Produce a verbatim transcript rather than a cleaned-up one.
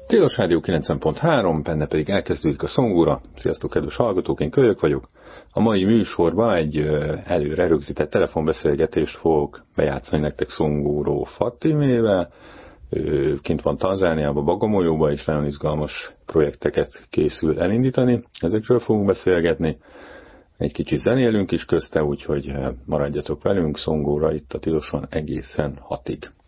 Tilos Rádió kilencven pont három, benne pedig elkezdődik a Szongóra. Sziasztok, kedves hallgatók, én Kölyök vagyok. A mai műsorban egy előre rögzített telefonbeszélgetést fogok bejátszani nektek Szongóról Fatimével. Kint van Tanzániában, Bagamolyóban, és nagyon izgalmas projekteket készül elindítani. Ezekről fogunk beszélgetni. Egy kicsit zenélünk is közte, úgyhogy maradjatok velünk Szongóra itt a Tiloson egészen hatig.